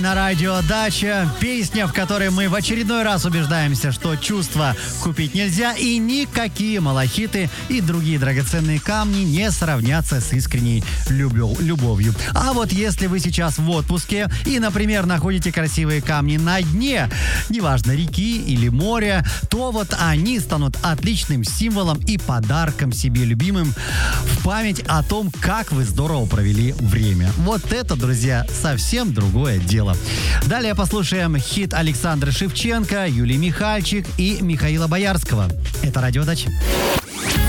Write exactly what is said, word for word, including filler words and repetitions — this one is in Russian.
На радио «Дача» песня, в которой мы в очередной раз убеждаемся, что чувства купить нельзя, и никакие малахиты и другие драгоценные камни не сравнятся с искренней любов- любовью. А вот если вы сейчас в отпуске и, например, находите красивые камни на дне, неважно, реки или моря, то вот они станут отличным символом и подарком себе любимым в память о том, как вы здорово провели время. Вот это, друзья, совсем другое дело. Далее послушаем хит Александра Шевченко, Юлии Михальчик и Михаила Боярского. Это «Радио Дача».